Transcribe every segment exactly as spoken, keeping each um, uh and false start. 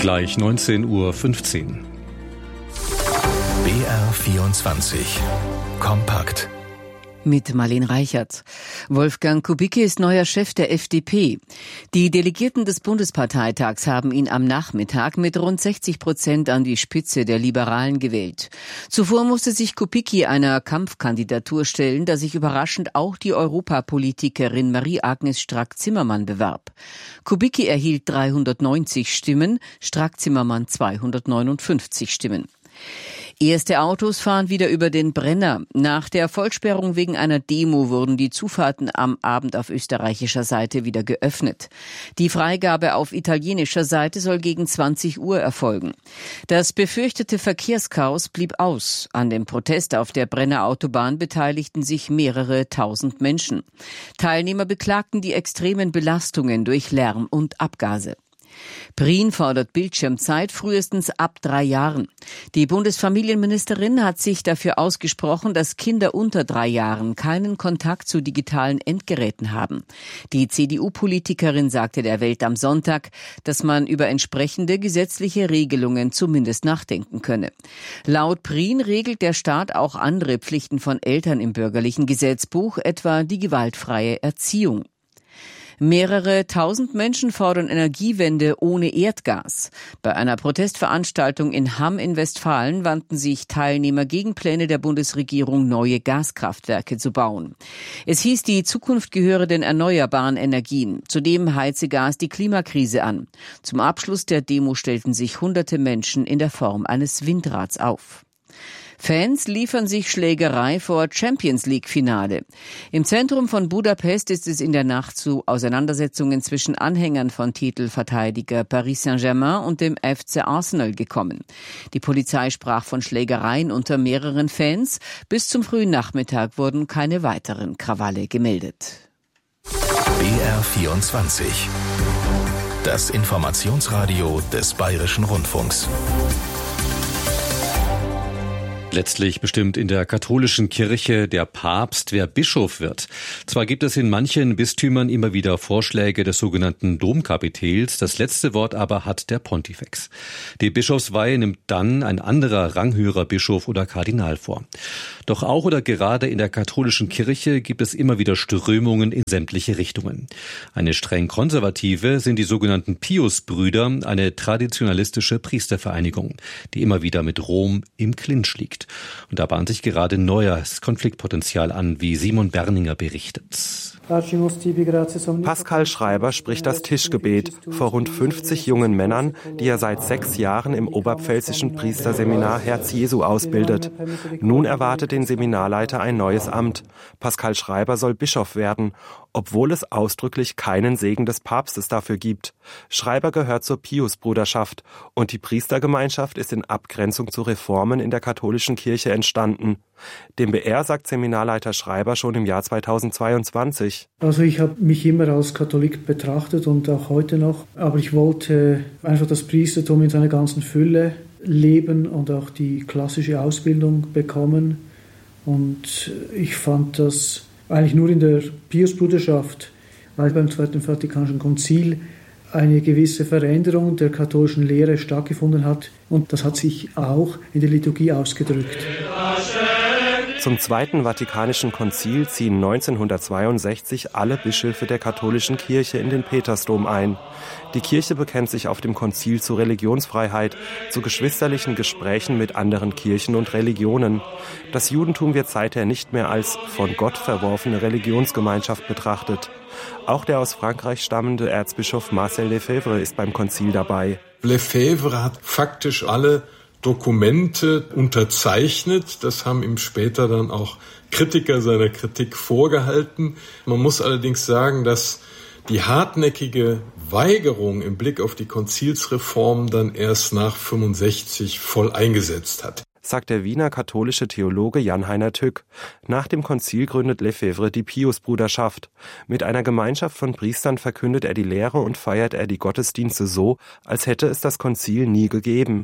Gleich neunzehn Uhr fünfzehn. B R vierundzwanzig. Kompakt. Mit Marlene Reichert. Wolfgang Kubicki ist neuer Chef der F D P. Die Delegierten des Bundesparteitags haben ihn am Nachmittag mit rund sechzig Prozent an die Spitze der Liberalen gewählt. Zuvor musste sich Kubicki einer Kampfkandidatur stellen, da sich überraschend auch die Europapolitikerin Marie-Agnes Strack-Zimmermann bewarb. Kubicki erhielt dreihundertneunzig Stimmen, Strack-Zimmermann zweihundertneunundfünfzig Stimmen. Erste Autos fahren wieder über den Brenner. Nach der Vollsperrung wegen einer Demo wurden die Zufahrten am Abend auf österreichischer Seite wieder geöffnet. Die Freigabe auf italienischer Seite soll gegen zwanzig Uhr erfolgen. Das befürchtete Verkehrschaos blieb aus. An dem Protest auf der Brenner Autobahn beteiligten sich mehrere tausend Menschen. Teilnehmer beklagten die extremen Belastungen durch Lärm und Abgase. Prien fordert Bildschirmzeit frühestens ab drei Jahren. Die Bundesfamilienministerin hat sich dafür ausgesprochen, dass Kinder unter drei Jahren keinen Kontakt zu digitalen Endgeräten haben. Die C D U-Politikerin sagte der Welt am Sonntag, dass man über entsprechende gesetzliche Regelungen zumindest nachdenken könne. Laut Prien regelt der Staat auch andere Pflichten von Eltern im bürgerlichen Gesetzbuch, etwa die gewaltfreie Erziehung. Mehrere tausend Menschen fordern Energiewende ohne Erdgas. Bei einer Protestveranstaltung in Hamm in Westfalen wandten sich Teilnehmer gegen Pläne der Bundesregierung, neue Gaskraftwerke zu bauen. Es hieß, die Zukunft gehöre den erneuerbaren Energien. Zudem heize Gas die Klimakrise an. Zum Abschluss der Demo stellten sich hunderte Menschen in der Form eines Windrads auf. Fans liefern sich Schlägerei vor Champions-League-Finale. Im Zentrum von Budapest ist es in der Nacht zu Auseinandersetzungen zwischen Anhängern von Titelverteidiger Paris Saint-Germain und dem F C Arsenal gekommen. Die Polizei sprach von Schlägereien unter mehreren Fans. Bis zum frühen Nachmittag wurden keine weiteren Krawalle gemeldet. B R vierundzwanzig. Das Informationsradio des Bayerischen Rundfunks. Letztlich bestimmt in der katholischen Kirche der Papst, wer Bischof wird. Zwar gibt es in manchen Bistümern immer wieder Vorschläge des sogenannten Domkapitels, das letzte Wort aber hat der Pontifex. Die Bischofsweihe nimmt dann ein anderer ranghöherer Bischof oder Kardinal vor. Doch auch oder gerade in der katholischen Kirche gibt es immer wieder Strömungen in sämtliche Richtungen. Eine streng konservative sind die sogenannten Piusbrüder, eine traditionalistische Priestervereinigung, die immer wieder mit Rom im Clinch liegt. Und da bahnt sich gerade neues Konfliktpotenzial an, wie Simon Berninger berichtet. Pascal Schreiber spricht das Tischgebet vor rund fünfzig jungen Männern, die er seit sechs Jahren im oberpfälzischen Priesterseminar Herz Jesu ausbildet. Nun erwartet den Seminarleiter ein neues Amt. Pascal Schreiber soll Bischof werden, obwohl es ausdrücklich keinen Segen des Papstes dafür gibt. Schreiber gehört zur Piusbruderschaft und die Priestergemeinschaft ist in Abgrenzung zu Reformen in der katholischen Kirche entstanden. Dem B R sagt Seminarleiter Schreiber schon im Jahr zweitausendzweiundzwanzig. Also ich habe mich immer als Katholik betrachtet und auch heute noch, aber ich wollte einfach das Priestertum in seiner ganzen Fülle leben und auch die klassische Ausbildung bekommen. Und ich fand das eigentlich nur in der Piusbruderschaft, weil beim Zweiten Vatikanischen Konzil eine gewisse Veränderung der katholischen Lehre stattgefunden hat. Und das hat sich auch in der Liturgie ausgedrückt. Zum Zweiten Vatikanischen Konzil ziehen neunzehnhundertzweiundsechzig alle Bischöfe der katholischen Kirche in den Petersdom ein. Die Kirche bekennt sich auf dem Konzil zu Religionsfreiheit, zu geschwisterlichen Gesprächen mit anderen Kirchen und Religionen. Das Judentum wird seither nicht mehr als von Gott verworfene Religionsgemeinschaft betrachtet. Auch der aus Frankreich stammende Erzbischof Marcel Lefebvre ist beim Konzil dabei. Lefebvre hat faktisch alle Dokumente unterzeichnet. Das haben ihm später dann auch Kritiker seiner Kritik vorgehalten. Man muss allerdings sagen, dass die hartnäckige Weigerung im Blick auf die Konzilsreform dann erst nach fünfundsechzig voll eingesetzt hat, sagt der Wiener katholische Theologe Jan-Heiner Tück. Nach dem Konzil gründet Lefebvre die Piusbruderschaft. Mit einer Gemeinschaft von Priestern verkündet er die Lehre und feiert er die Gottesdienste so, als hätte es das Konzil nie gegeben.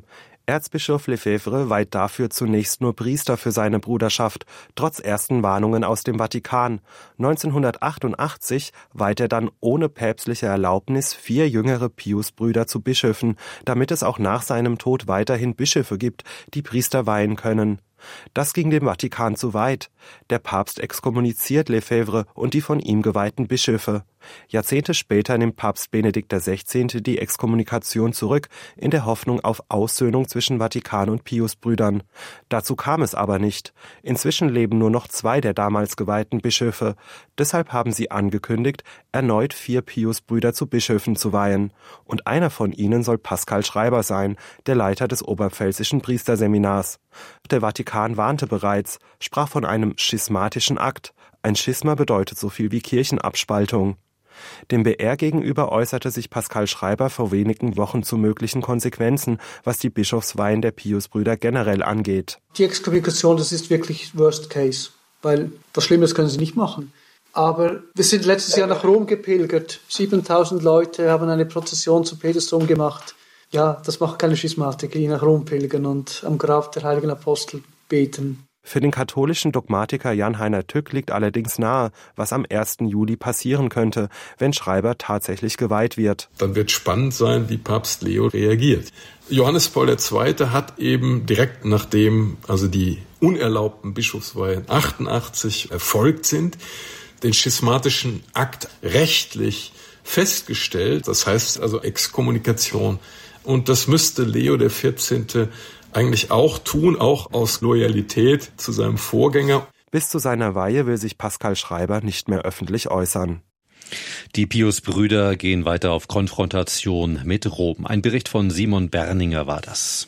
Erzbischof Lefebvre weiht dafür zunächst nur Priester für seine Bruderschaft, trotz ersten Warnungen aus dem Vatikan. neunzehnhundertachtundachtzig weiht er dann ohne päpstliche Erlaubnis vier jüngere Piusbrüder zu Bischöfen, damit es auch nach seinem Tod weiterhin Bischöfe gibt, die Priester weihen können. Das ging dem Vatikan zu weit. Der Papst exkommuniziert Lefebvre und die von ihm geweihten Bischöfe. Jahrzehnte später nimmt Papst Benedikt der Sechzehnte die Exkommunikation zurück, in der Hoffnung auf Aussöhnung zwischen Vatikan und Piusbrüdern. Dazu kam es aber nicht. Inzwischen leben nur noch zwei der damals geweihten Bischöfe. Deshalb haben sie angekündigt, erneut vier Piusbrüder zu Bischöfen zu weihen. Und einer von ihnen soll Pascal Schreiber sein, der Leiter des Oberpfälzischen Priesterseminars. Der Vatikan warnte bereits, sprach von einem schismatischen Akt. Ein Schisma bedeutet so viel wie Kirchenabspaltung. Dem B R gegenüber äußerte sich Pascal Schreiber vor wenigen Wochen zu möglichen Konsequenzen, was die Bischofsweihen der Piusbrüder generell angeht. Die Exkommunikation, das ist wirklich Worst Case, weil was Schlimmes können sie nicht machen. Aber wir sind letztes Jahr nach Rom gepilgert. siebentausend Leute haben eine Prozession zum Petersdom gemacht. Ja, das macht keine Schismatik, die nach Rom pilgern und am Grab der heiligen Apostel beten. Für den katholischen Dogmatiker Jan-Heiner Tück liegt allerdings nahe, was am ersten Juli passieren könnte, wenn Schreiber tatsächlich geweiht wird. Dann wird spannend sein, wie Papst Leo reagiert. Johannes Paul der Zweite hat eben direkt nachdem also die unerlaubten Bischofsweihen achtundachtzig erfolgt sind, den schismatischen Akt rechtlich festgestellt. Das heißt also Exkommunikation. Und das müsste Leo der Vierzehnte eigentlich auch tun, auch aus Loyalität zu seinem Vorgänger. Bis zu seiner Weihe will sich Pascal Schreiber nicht mehr öffentlich äußern. Die Piusbrüder gehen weiter auf Konfrontation mit Rom. Ein Bericht von Simon Berninger war das.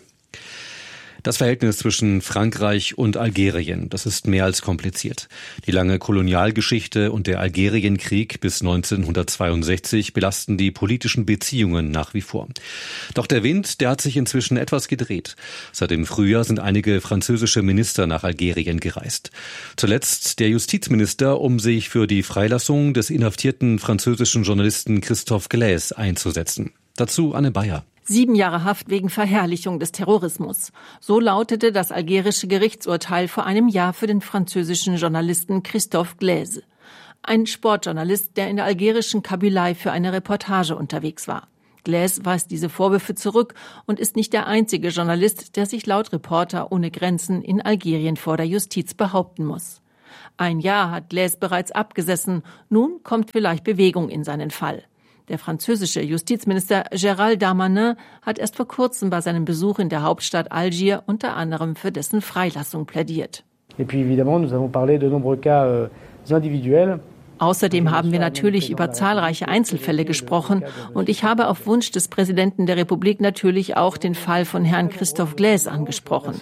Das Verhältnis zwischen Frankreich und Algerien, das ist mehr als kompliziert. Die lange Kolonialgeschichte und der Algerienkrieg bis neunzehnhundertzweiundsechzig belasten die politischen Beziehungen nach wie vor. Doch der Wind, der hat sich inzwischen etwas gedreht. Seit dem Frühjahr sind einige französische Minister nach Algerien gereist. Zuletzt der Justizminister, um sich für die Freilassung des inhaftierten französischen Journalisten Christophe Glaise einzusetzen. Dazu Anne Bayer. Sieben Jahre Haft wegen Verherrlichung des Terrorismus. So lautete das algerische Gerichtsurteil vor einem Jahr für den französischen Journalisten Christophe Glaise. Ein Sportjournalist, der in der algerischen Kabylei für eine Reportage unterwegs war. Glaise weist diese Vorwürfe zurück und ist nicht der einzige Journalist, der sich laut Reporter ohne Grenzen in Algerien vor der Justiz behaupten muss. Ein Jahr hat Glaise bereits abgesessen. Nun kommt vielleicht Bewegung in seinen Fall. Der französische Justizminister Gérald Darmanin hat erst vor kurzem bei seinem Besuch in der Hauptstadt Algier unter anderem für dessen Freilassung plädiert. Et puis évidemment, nous avons parlé de nombreux cas euh, individuels. Außerdem haben wir natürlich über zahlreiche Einzelfälle gesprochen und ich habe auf Wunsch des Präsidenten der Republik natürlich auch den Fall von Herrn Christophe Glaise angesprochen.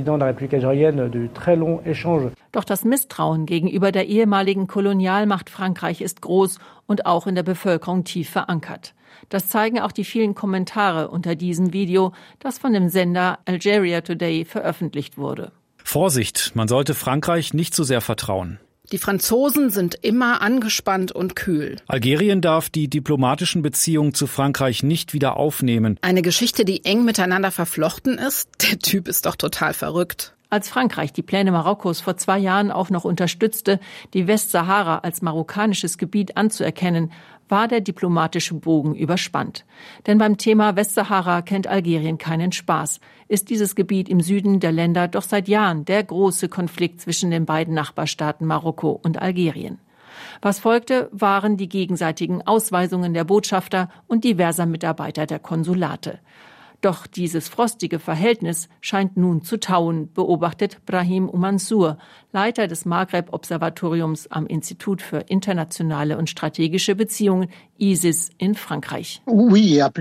Doch das Misstrauen gegenüber der ehemaligen Kolonialmacht Frankreich ist groß und auch in der Bevölkerung tief verankert. Das zeigen auch die vielen Kommentare unter diesem Video, das von dem Sender Algeria Today veröffentlicht wurde. Vorsicht, man sollte Frankreich nicht zu sehr vertrauen. Die Franzosen sind immer angespannt und kühl. Algerien darf die diplomatischen Beziehungen zu Frankreich nicht wieder aufnehmen. Eine Geschichte, die eng miteinander verflochten ist? Der Typ ist doch total verrückt. Als Frankreich die Pläne Marokkos vor zwei Jahren auch noch unterstützte, die Westsahara als marokkanisches Gebiet anzuerkennen, war der diplomatische Bogen überspannt. Denn beim Thema Westsahara kennt Algerien keinen Spaß. Ist dieses Gebiet im Süden der Länder doch seit Jahren der große Konflikt zwischen den beiden Nachbarstaaten Marokko und Algerien. Was folgte, waren die gegenseitigen Ausweisungen der Botschafter und diverser Mitarbeiter der Konsulate. Doch dieses frostige Verhältnis scheint nun zu tauen, beobachtet Brahim Oumansour, Leiter des Maghreb-Observatoriums am Institut für internationale und strategische Beziehungen, I S I S, in Frankreich. Ja,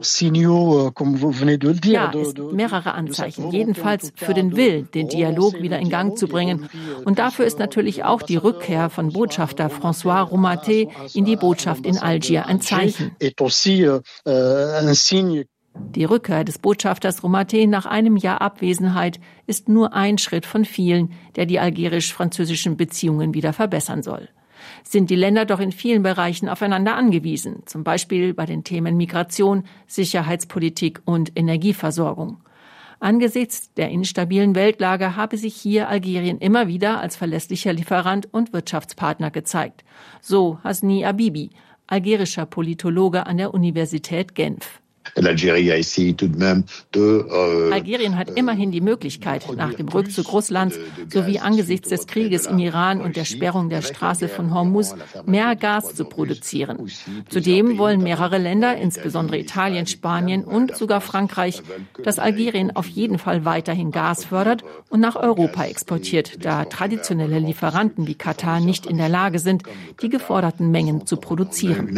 es gibt mehrere Anzeichen, jedenfalls für den Willen, den Dialog wieder in Gang zu bringen. Und dafür ist natürlich auch die Rückkehr von Botschafter François Romaté in die Botschaft in Algier ein Zeichen. Die Rückkehr des Botschafters Romaté nach einem Jahr Abwesenheit ist nur ein Schritt von vielen, der die algerisch-französischen Beziehungen wieder verbessern soll. Sind die Länder doch in vielen Bereichen aufeinander angewiesen, zum Beispiel bei den Themen Migration, Sicherheitspolitik und Energieversorgung. Angesichts der instabilen Weltlage habe sich hier Algerien immer wieder als verlässlicher Lieferant und Wirtschaftspartner gezeigt. So Hasni Abibi, algerischer Politologe an der Universität Genf. Algerien hat immerhin die Möglichkeit, nach dem Rückzug Russlands sowie angesichts des Krieges im Iran und der Sperrung der Straße von Hormuz mehr Gas zu produzieren. Zudem wollen mehrere Länder, insbesondere Italien, Spanien und sogar Frankreich, dass Algerien auf jeden Fall weiterhin Gas fördert und nach Europa exportiert, da traditionelle Lieferanten wie Katar nicht in der Lage sind, die geforderten Mengen zu produzieren.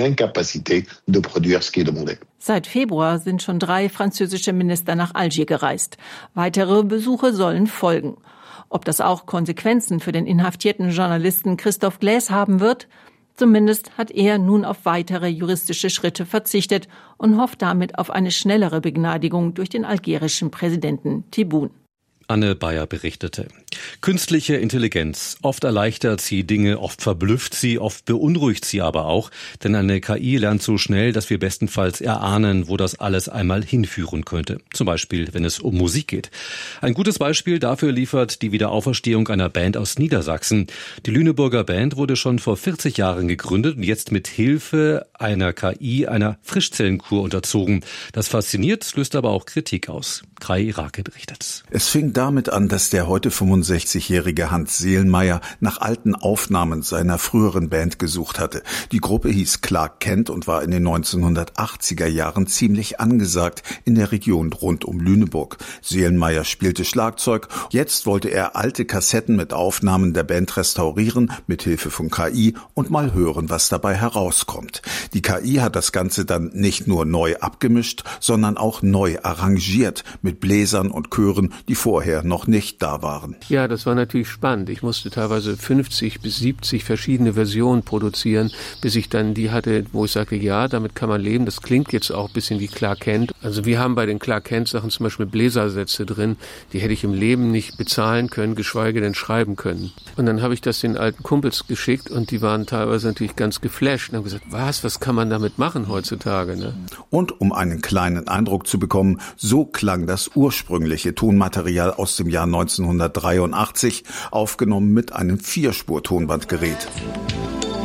Seit Februar sind schon drei französische Minister nach Algier gereist. Weitere Besuche sollen folgen. Ob das auch Konsequenzen für den inhaftierten Journalisten Christophe Glaise haben wird? Zumindest hat er nun auf weitere juristische Schritte verzichtet und hofft damit auf eine schnellere Begnadigung durch den algerischen Präsidenten Tebboune. Anne Bayer berichtete. Künstliche Intelligenz. Oft erleichtert sie Dinge, oft verblüfft sie, oft beunruhigt sie aber auch. Denn eine K I lernt so schnell, dass wir bestenfalls erahnen, wo das alles einmal hinführen könnte. Zum Beispiel, wenn es um Musik geht. Ein gutes Beispiel dafür liefert die Wiederauferstehung einer Band aus Niedersachsen. Die Lüneburger Band wurde schon vor vierzig Jahren gegründet und jetzt mit Hilfe einer K I einer Frischzellenkur unterzogen. Das fasziniert, löst aber auch Kritik aus. Kai Irake berichtet. Es fing damit an, dass der heute fünfundsechzigjährige Hans Seelmeier nach alten Aufnahmen seiner früheren Band gesucht hatte. Die Gruppe hieß Clark Kent und war in den neunzehnhundertachtziger Jahren ziemlich angesagt in der Region rund um Lüneburg. Seelmeier spielte Schlagzeug. Jetzt wollte er alte Kassetten mit Aufnahmen der Band restaurieren, mit Hilfe von K I, und mal hören, was dabei herauskommt. Die K I hat das Ganze dann nicht nur neu abgemischt, sondern auch neu arrangiert, mit Bläsern und Chören, die vorher noch nicht da waren. Ja, das war natürlich spannend. Ich musste teilweise fünfzig bis siebzig verschiedene Versionen produzieren, bis ich dann die hatte, wo ich sagte, ja, damit kann man leben. Das klingt jetzt auch ein bisschen wie Clark Kent. Also wir haben bei den Clark Kent Sachen zum Beispiel Bläsersätze drin, die hätte ich im Leben nicht bezahlen können, geschweige denn schreiben können. Und dann habe ich das den alten Kumpels geschickt und die waren teilweise natürlich ganz geflasht und haben gesagt, was, was kann man damit machen heutzutage? Ne? Und um einen kleinen Eindruck zu bekommen, so klang das ursprüngliche Tonmaterial aus dem Jahr neunzehnhundertdreiundachtzig, aufgenommen mit einem Vierspur-Tonbandgerät.